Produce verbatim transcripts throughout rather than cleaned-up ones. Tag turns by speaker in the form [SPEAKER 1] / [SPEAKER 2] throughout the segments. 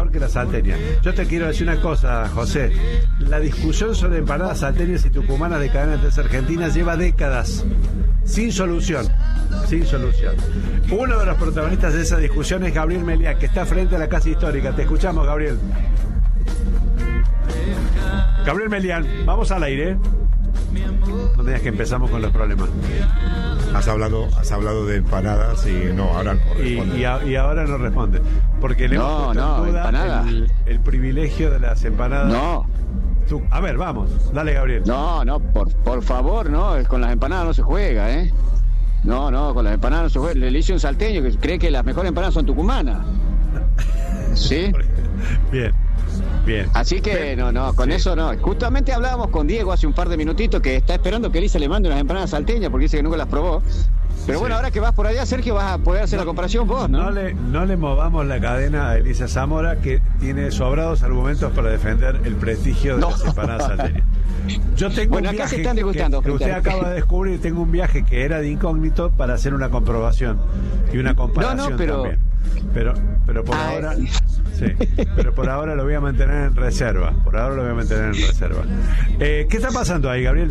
[SPEAKER 1] mejor que la salteña. Yo te quiero decir una cosa, José. La discusión sobre empanadas salteñas y tucumanas de cadena tres Argentina lleva décadas sin solución. Sin solución. Uno de los protagonistas de esa discusión es Gabriel Meliá, que está frente a la Casa Histórica. Te escuchamos, Gabriel. Gabriel Melián, vamos al aire. No me digas que empezamos con los problemas.
[SPEAKER 2] Has hablado, has hablado de empanadas y no, ahora no responde.
[SPEAKER 1] Y, y, a, y ahora no responde. Porque le
[SPEAKER 3] no,
[SPEAKER 1] hemos puesto
[SPEAKER 3] no,
[SPEAKER 1] en duda el, el privilegio de las empanadas.
[SPEAKER 3] No.
[SPEAKER 1] Tú, a ver, vamos, dale, Gabriel.
[SPEAKER 3] No, no, por, por favor, no, con las empanadas no se juega, ¿eh? No, no, con las empanadas no se juega. Le hice un salteño que cree que las mejores empanadas son tucumanas. ¿Sí?
[SPEAKER 1] Bien. Bien.
[SPEAKER 3] Así que no, no, con sí. eso no. Justamente hablábamos con Diego hace un par de minutitos que está esperando que Elisa le mande unas empanadas salteñas porque dice que nunca las probó. Pero bueno, sí. ahora que vas por allá, Sergio, vas a poder hacer no, la comparación vos, ¿no?
[SPEAKER 1] No le, no le movamos la cadena a Elisa Zamora, que tiene sobrados argumentos para defender el prestigio de no. las empanadas salteñas. Yo tengo
[SPEAKER 3] bueno,
[SPEAKER 1] un
[SPEAKER 3] acá
[SPEAKER 1] viaje
[SPEAKER 3] se están degustando,
[SPEAKER 1] que, que usted acaba de descubrir. Tengo un viaje que era de incógnito para hacer una comprobación y una comparación
[SPEAKER 3] no, no, pero...
[SPEAKER 1] también. Pero, pero por Ay. ahora... Sí, pero por ahora lo voy a mantener en reserva. Por ahora lo voy a mantener en reserva. Eh, ¿Qué está pasando ahí, Gabriel?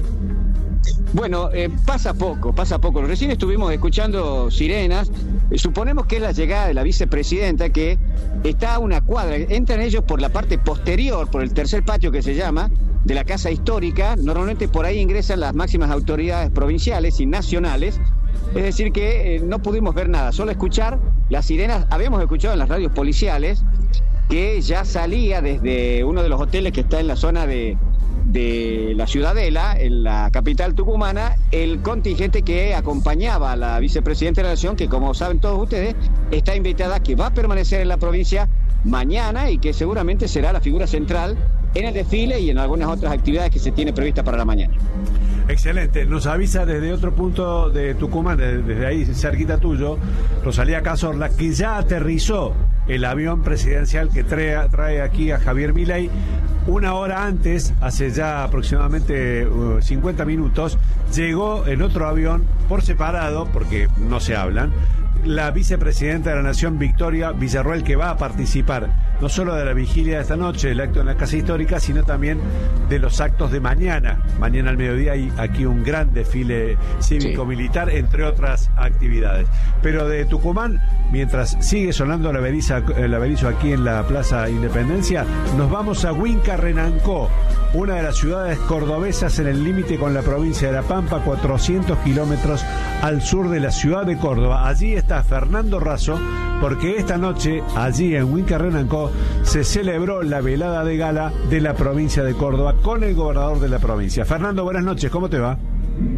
[SPEAKER 3] Bueno, eh, pasa poco, pasa poco. Recién estuvimos escuchando sirenas. Eh, suponemos que es la llegada de la vicepresidenta, que está a una cuadra. Entran ellos por la parte posterior, por el tercer patio que se llama, de la Casa Histórica. Normalmente por ahí ingresan las máximas autoridades provinciales y nacionales. Es decir que eh, no pudimos ver nada, solo escuchar las sirenas. Habíamos escuchado en las radios policiales que ya salía desde uno de los hoteles que está en la zona de, de la Ciudadela, en la capital tucumana, el contingente que acompañaba a la vicepresidenta de la Nación, que como saben todos ustedes, está invitada, que va a permanecer en la provincia mañana y que seguramente será la figura central en el desfile y en algunas otras actividades que se tiene previstas para la mañana.
[SPEAKER 1] Excelente, nos avisa desde otro punto de Tucumán, desde ahí cerquita tuyo, Rosalía Cazorla, que ya aterrizó el avión presidencial que trae, trae aquí a Javier Milei. Una hora antes, hace ya aproximadamente uh, cincuenta minutos, llegó en otro avión por separado, porque no se hablan, la vicepresidenta de la Nación, Victoria Villarroel, que va a participar no solo de la vigilia de esta noche, el acto en la Casa Histórica, sino también de los actos de mañana. Mañana al mediodía hay aquí un gran desfile cívico-militar, sí. entre otras actividades. Pero de Tucumán, mientras sigue sonando la beriza, la berizo aquí en la Plaza Independencia, nos vamos a Huincarrenancó, una de las ciudades cordobesas en el límite con la provincia de La Pampa, cuatrocientos kilómetros al sur de la ciudad de Córdoba. Allí está Fernando Razo, porque esta noche, allí en Huincarrenancó, se celebró la velada de gala de la provincia de Córdoba con el gobernador de la provincia. Fernando, buenas noches, ¿cómo te va?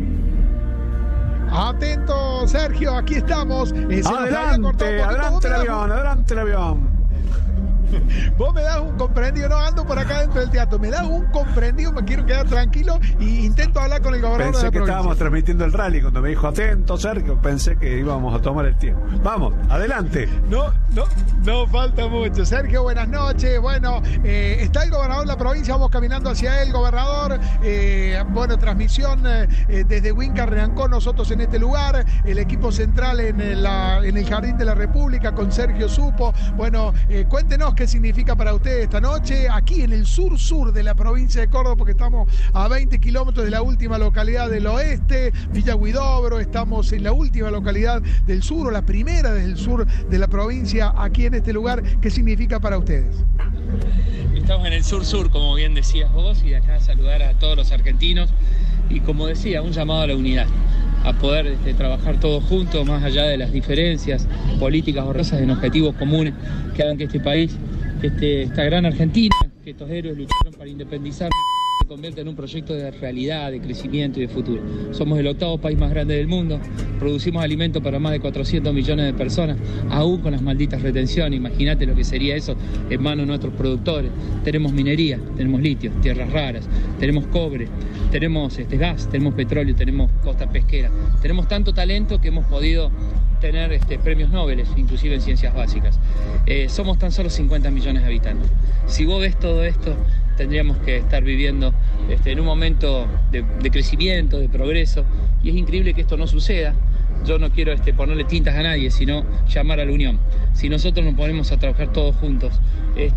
[SPEAKER 4] Atento, Sergio, aquí estamos. Eh,
[SPEAKER 1] adelante, adelante el avión, adelante el avión.
[SPEAKER 4] Vos me das un comprendido, no ando por acá dentro del teatro, me das un comprendido, me quiero quedar tranquilo y intento hablar con el gobernador
[SPEAKER 1] pensé
[SPEAKER 4] de la
[SPEAKER 1] que
[SPEAKER 4] provincia.
[SPEAKER 1] Estábamos transmitiendo el rally, cuando me dijo atento, Sergio, pensé que íbamos a tomar el tiempo. Vamos, adelante.
[SPEAKER 4] No, no, no falta mucho. Sergio, buenas noches. Bueno, eh, está el gobernador de la provincia, vamos caminando hacia él, gobernador. Eh, bueno, transmisión eh, desde Huincarrenancó, nosotros en este lugar, el equipo central en el, la, en el Jardín de la República con Sergio Supo. Bueno, eh, cuéntenos qué significa para ustedes esta noche, aquí en el sur-sur de la provincia de Córdoba, porque estamos a veinte kilómetros de la última localidad del oeste, Villa Huidobro, estamos en la última localidad del sur, o la primera desde el sur de la provincia, aquí en este lugar. ¿Qué significa para ustedes?
[SPEAKER 5] Estamos en el sur-sur, como bien decías vos, y de acá saludar a todos los argentinos, y como decía, un llamado a la unidad, a poder este, trabajar todos juntos, más allá de las diferencias políticas o rosas, en objetivos comunes que hagan que este país, que este, esta gran Argentina, que estos héroes lucharon para independizarnos, se convierta en un proyecto de realidad, de crecimiento y de futuro. Somos el octavo país más grande del mundo, producimos alimento para más de cuatrocientos millones de personas, aún con las malditas retenciones. Imagínate lo que sería eso en manos de nuestros productores. Tenemos minería, tenemos litio, tierras raras, tenemos cobre, tenemos este, gas, tenemos petróleo, tenemos costa pesquera, tenemos tanto talento que hemos podido tener este, premios Nobel, inclusive en ciencias básicas. Eh, somos tan solo cincuenta millones de habitantes. Si vos ves todo esto, tendríamos que estar viviendo este, en un momento de, de crecimiento, de progreso, y es increíble que esto no suceda. Yo no quiero este, ponerle tintas a nadie, sino llamar a la unión. Si nosotros nos ponemos a trabajar todos juntos,